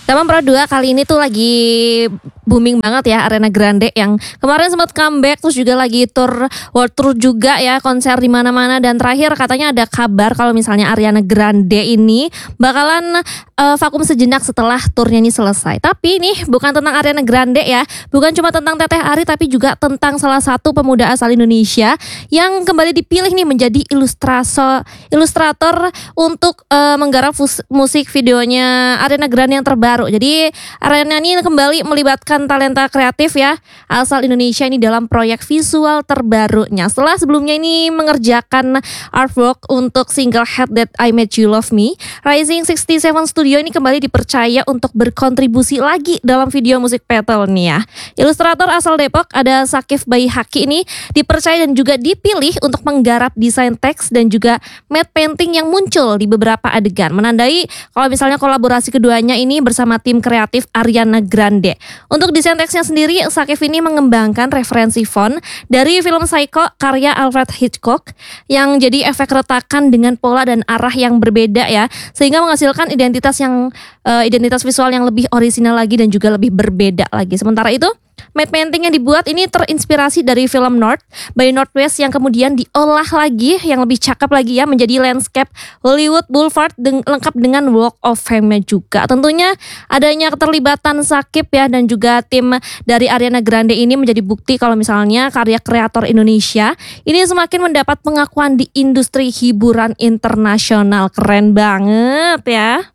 Teman Pro 2 kali ini tuh lagi booming banget ya Ariana Grande yang kemarin sempat comeback, terus juga lagi tour world tour juga ya, konser di mana-mana, dan terakhir katanya ada kabar kalau misalnya Ariana Grande ini bakalan vakum sejenak setelah turnya ini selesai. Tapi nih bukan tentang Ariana Grande ya, bukan cuma tentang Teteh Ari, tapi juga tentang salah satu pemuda asal Indonesia yang kembali dipilih nih menjadi ilustrator untuk menggarap musik videonya Ariana Grande yang terbaru. Jadi Ariana ini kembali melibatkan talenta kreatif ya asal Indonesia ini dalam proyek visual terbarunya. Setelah sebelumnya ini mengerjakan artwork untuk single Hate That I Made You Love Me, Rising 67 Studio ini kembali dipercaya untuk berkontribusi lagi dalam video musik Petal nih ya. Ilustrator asal Depok ada Sakif Bayi Haki ini dipercaya dan juga dipilih untuk menggarap desain teks dan juga matte painting yang muncul di beberapa adegan, menandai kalau misalnya kolaborasi keduanya ini bersama tim kreatif Ariana Grande. Untuk desain teksnya sendiri, Sakif ini mengembangkan referensi font dari film Psycho karya Alfred Hitchcock yang jadi efek retakan dengan pola dan arah yang berbeda ya, sehingga menghasilkan identitas visual yang lebih orisinal lagi dan juga lebih berbeda lagi. Sementara itu, matte painting yang dibuat ini terinspirasi dari film North by Northwest yang kemudian diolah lagi yang lebih cakep lagi ya menjadi landscape Hollywood Boulevard lengkap dengan Walk of Fame-nya juga. Tentunya adanya keterlibatan Sakif ya dan juga tim dari Ariana Grande ini menjadi bukti kalau misalnya karya kreator Indonesia ini semakin mendapat pengakuan di industri hiburan internasional. Keren banget ya.